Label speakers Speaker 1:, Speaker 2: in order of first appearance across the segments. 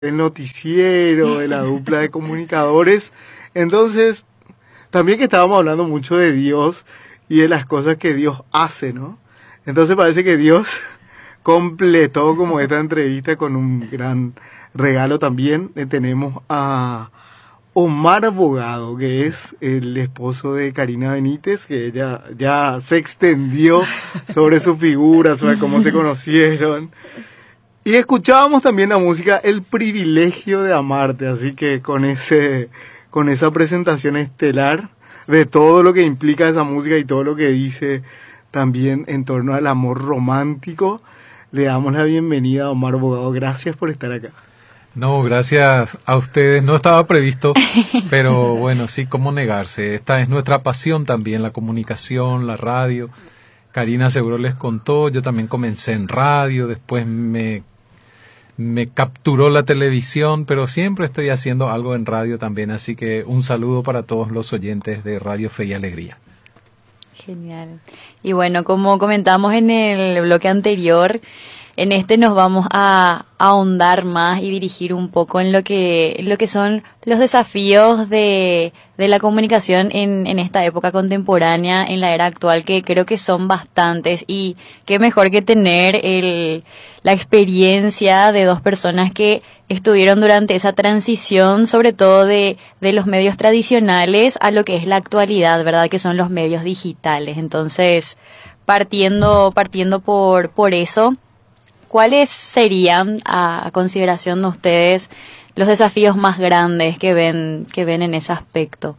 Speaker 1: el noticiero, de la dupla de comunicadores. Entonces, también que estábamos hablando mucho de Dios y de las cosas que Dios hace, ¿no? Entonces parece que Dios completó como esta entrevista con un gran regalo también. Tenemos a Omar Bogado, que es el esposo de Karina Benítez, que ella ya se extendió sobre su figura, sobre cómo se conocieron. Y escuchábamos también la música El privilegio de amarte, así que con esa presentación estelar de todo lo que implica esa música y todo lo que dice también en torno al amor romántico, le damos la bienvenida a Omar Bogado. Gracias por estar acá.
Speaker 2: No, gracias a ustedes. No estaba previsto, pero bueno, sí, cómo negarse. Esta es nuestra pasión también, la comunicación, la radio. Karina seguro les contó, yo también comencé en radio, después me capturó la televisión, pero siempre estoy haciendo algo en radio también, así que un saludo para todos los oyentes de Radio Fe y Alegría.
Speaker 3: Genial. Y bueno, como comentamos en el bloque anterior, en este nos vamos a ahondar más y dirigir un poco en lo que son los desafíos de la comunicación en esta época contemporánea, en la era actual, que creo que son bastantes, y qué mejor que tener la experiencia de dos personas que estuvieron durante esa transición, sobre todo de los medios tradicionales a lo que es la actualidad, ¿verdad? Que son los medios digitales. Entonces, partiendo por eso, ¿cuáles serían, a consideración de ustedes, los desafíos más grandes que ven en ese aspecto?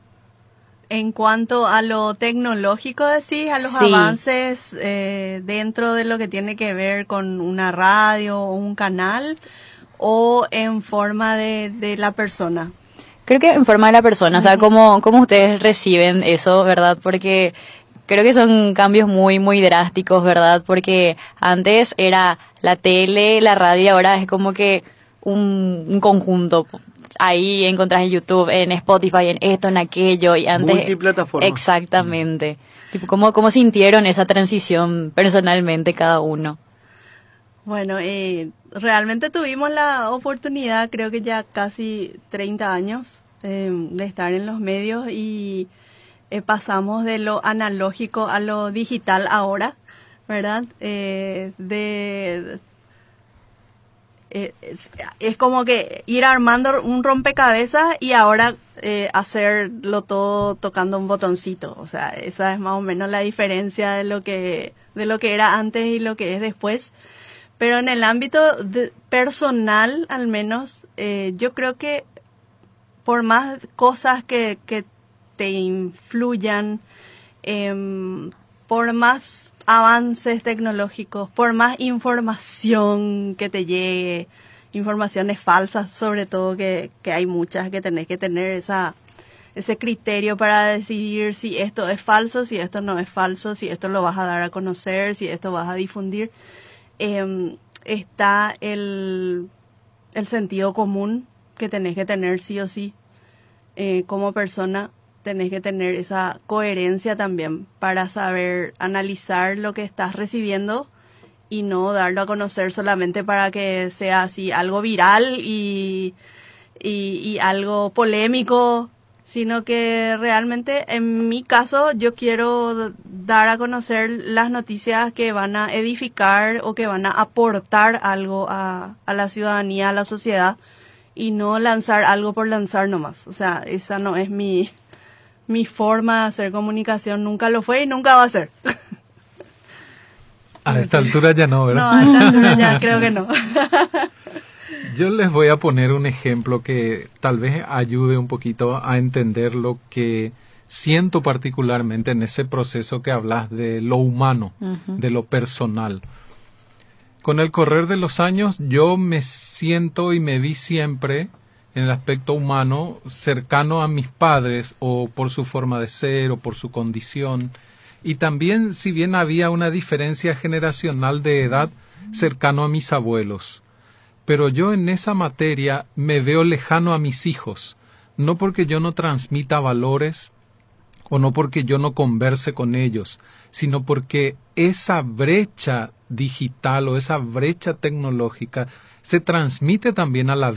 Speaker 4: En cuanto a lo tecnológico, decís, a los avances dentro de lo que tiene que ver con una radio o un canal, o en forma de la persona.
Speaker 3: Creo que en forma de la persona, o sea, cómo ustedes reciben eso, ¿verdad? Porque creo que son cambios muy, muy drásticos, ¿verdad? Porque antes era la tele, la radio, ahora es como que un conjunto. Ahí encontrás en YouTube, en Spotify, en esto, en aquello, y antes...
Speaker 1: Multiplataforma.
Speaker 3: Exactamente. Tipo, ¿cómo sintieron esa transición personalmente cada uno?
Speaker 4: Bueno, realmente tuvimos la oportunidad, creo que ya casi 30 años, de estar en los medios, y pasamos de lo analógico a lo digital ahora, ¿verdad? Es como que ir armando un rompecabezas y ahora hacerlo todo tocando un botoncito. O sea, esa es más o menos la diferencia de lo que era antes y lo que es después. Pero en el ámbito personal, al menos, yo creo que por más cosas que te influyan, por más avances tecnológicos, por más información que te llegue, informaciones falsas sobre todo, que hay muchas, que tenés que tener ese criterio para decidir si esto es falso, si esto no es falso, si esto lo vas a dar a conocer, si esto vas a difundir. Está el sentido común que tenés que tener sí o sí. Como persona tenés que tener esa coherencia también para saber analizar lo que estás recibiendo y no darlo a conocer solamente para que sea así algo viral y algo polémico, sino que realmente en mi caso yo quiero dar a conocer las noticias que van a edificar o que van a aportar algo a la ciudadanía, a la sociedad, y no lanzar algo por lanzar nomás. O sea, esa no es mi forma de hacer comunicación, nunca lo fue y nunca va a ser.
Speaker 2: A esta altura ya no, ¿verdad?
Speaker 4: No, a esta altura ya creo que no.
Speaker 2: Yo les voy a poner un ejemplo que tal vez ayude un poquito a entender lo que siento particularmente en ese proceso que hablas de lo humano, de lo personal. Con el correr de los años yo me siento y me vi siempre en el aspecto humano cercano a mis padres, o por su forma de ser o por su condición, y también, si bien había una diferencia generacional de edad, cercano a mis abuelos. Pero yo en esa materia me veo lejano a mis hijos, no porque yo no transmita valores o no porque yo no converse con ellos, sino porque esa brecha digital o esa brecha tecnológica se transmite también a la